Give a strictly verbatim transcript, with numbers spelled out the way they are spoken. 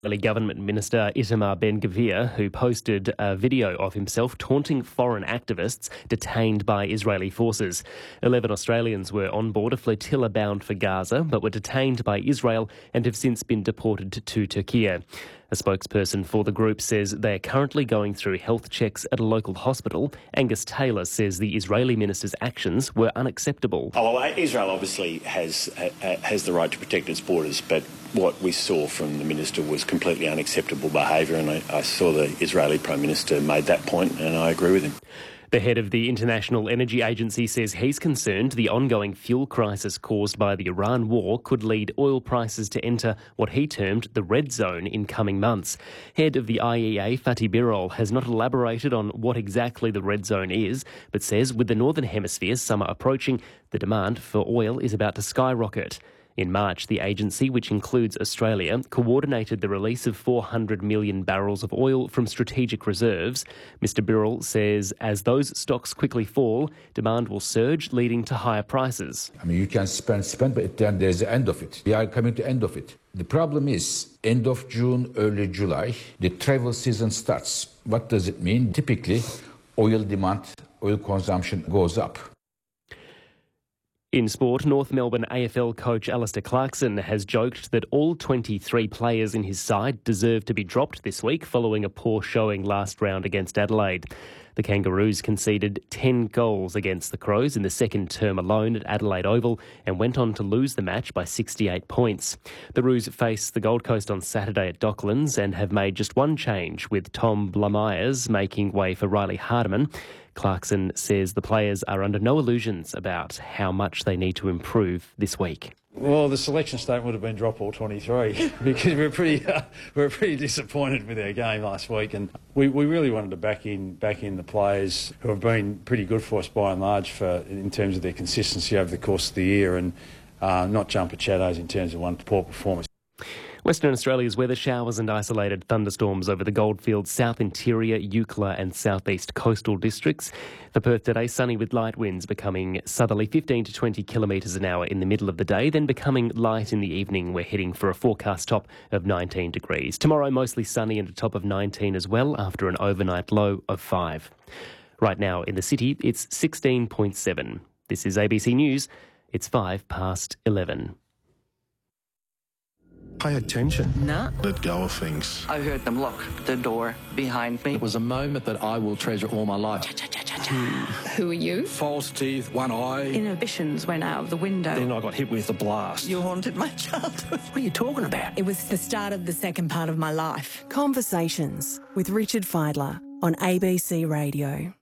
Israeli government minister Itamar Ben-Gvir, who posted a video of himself taunting foreign activists detained by Israeli forces. Eleven Australians were on board a flotilla bound for Gaza, but were detained by Israel and have since been deported to Turkey. A spokesperson for the group says they are currently going through health checks at a local hospital. Angus Taylor says the Israeli minister's actions were unacceptable. Oh, well, Israel obviously has uh, has the right to protect its borders, but what we saw from the minister was completely unacceptable behaviour, and I, I saw the Israeli Prime Minister made that point, and I agree with him. The head of the International Energy Agency says he's concerned the ongoing fuel crisis caused by the Iran war could lead oil prices to enter what he termed the red zone in coming months. Head of the I E A, Fatih Birol, has not elaborated on what exactly the red zone is, but says with the Northern Hemisphere summer approaching, the demand for oil is about to skyrocket. In March, the agency, which includes Australia, coordinated the release of four hundred million barrels of oil from strategic reserves. Mister Birol says as those stocks quickly fall, demand will surge, leading to higher prices. I mean, you can spend, spend, but then there's the end of it. We are coming to the end of it. The problem is, end of June, early July, the travel season starts. What does it mean? Typically, oil demand, oil consumption goes up. In sport, North Melbourne A F L coach Alistair Clarkson has joked that all twenty-three players in his side deserve to be dropped this week following a poor showing last round against Adelaide. The Kangaroos conceded ten goals against the Crows in the second term alone at Adelaide Oval and went on to lose the match by sixty-eight points. The Roos face the Gold Coast on Saturday at Docklands and have made just one change, with Tom Blamires making way for Riley Hardiman. Clarkson says the players are under no illusions about how much they need to improve this week. Well, the selection statement would have been drop all twenty-three because we're pretty uh, we're pretty disappointed with our game last week, and we, we really wanted to back in back in the players who have been pretty good for us by and large for in terms of their consistency over the course of the year, and uh, not jump at shadows in terms of one poor performance. Western Australia's weather: showers and isolated thunderstorms over the Goldfields, South Interior, Eucla and southeast coastal districts. For Perth today, sunny with light winds becoming southerly fifteen to twenty kilometres an hour in the middle of the day, then becoming light in the evening. We're heading for a forecast top of nineteen degrees. Tomorrow, mostly sunny and a top of nineteen as well, after an overnight low of five. Right now in the city, it's sixteen point seven. This is A B C News. It's five past eleven. Pay attention. No. Let go of things. I heard them lock the door behind me. It was a moment that I will treasure all my life. Who are you? False teeth, one eye. Inhibitions went out of the window. Then I got hit with a blast. You haunted my childhood. What are you talking about? It was the start of the second part of my life. Conversations with Richard Fidler on A B C Radio.